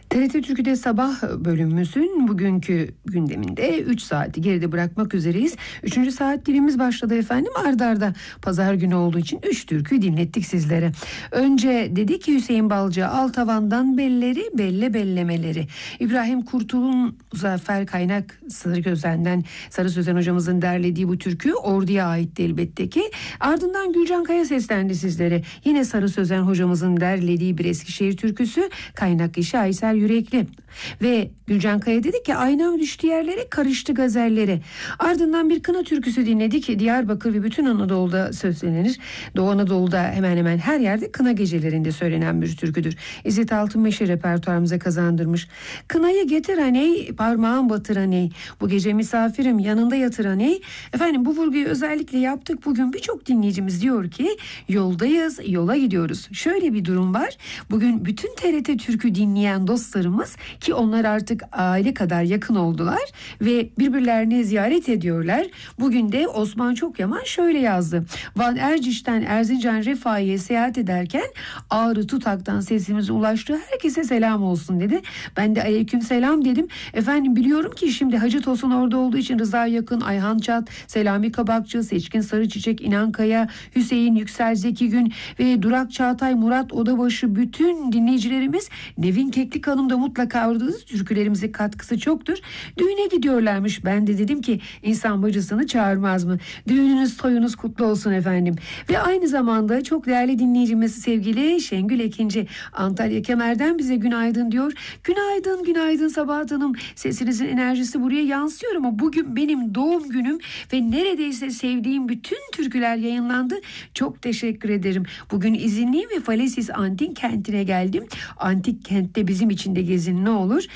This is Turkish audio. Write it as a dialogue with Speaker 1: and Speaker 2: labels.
Speaker 1: TRT Türkü'de sabah bölümümüzün bugünkü gündeminde 3 saati geride bırakmak üzereyiz. 3. saat dilimiz başladı efendim. Arda arda pazar günü olduğu için 3 türkü dinlettik sizlere. Önce dedi ki Hüseyin Balcı, Altavan'dan belleri belle bellemeleri. İbrahim Kurtul'un Muzaffer Kaynak Sarı Sözen hocamızın derlediği bu türkü Ordu'ya aitti elbette ki. Ardından Gülcan Kaya seslendi sizlere. Yine Sarı Sözen hocamızın derlediği bir Eskişehir türküsü Kaynak işi Aysel Yürekli. Ve Gülcan Kaya dedi ki aynam düştü yerlere karıştı gazellere. Ardından bir kına türküsü dinledik. Diyarbakır ve bütün Anadolu'da sözlenir. Doğu Anadolu'da hemen hemen her yerde kına gecelerinde söylenen bir türküdür. İzzet Altınmeşe repertuarımıza kazandırmış. Kınayı getir aney, parmağın batır aney. Bu gece misafirim yanında yatır aney. Efendim bu vurguyu özellikle yaptık. Bugün birçok dinleyicimiz diyor ki yoldayız, yola gidiyoruz. Şöyle bir durum var. Bugün bütün TRT Türkü dinleyen dostlarımız ki onlar artık aile kadar yakın oldular ve birbirlerini ziyaret ediyorlar. Bugün de Osman Çokyaman şöyle yazdı. Van Erciş'ten Erzincan Refahiye'ye seyahat ederken Ağrı Tutak'tan sesimiz ulaştı. Herkese selam olsun dedi. Ben de aleyküm selam dedim. Efendim biliyorum ki şimdi Hacı Tosun orada olduğu için Rıza Yakın, Ayhan Çat, Selami Kabakçı, Seçkin Sarıçiçek, İnan Kaya, Hüseyin Yüksel Zeki Gün ve Durak Çağatay, Murat Odabaşı bütün dinleyicilerimiz Nevin Keklik Hanım da mutlaka ordunuz. Türkülerimize katkısı çoktur. Düğüne gidiyorlarmış. Ben de dedim ki insan bacısını çağırmaz mı? Düğününüz toyunuz kutlu olsun efendim. Ve aynı zamanda çok değerli dinleyicimiz sevgili Şengül Ekinci Antalya Kemer'den bize günaydın diyor. Günaydın, günaydın Sabahat Hanım. Sesinizin enerjisi buraya yansıyor ama bugün benim doğum günüm ve neredeyse sevdiğim bütün türküler yayınlandı. Çok teşekkür ederim. Bugün izinliyim ve Falesis Antik Kenti'ne geldim. Antik kentte bizim için de gezin ne olur.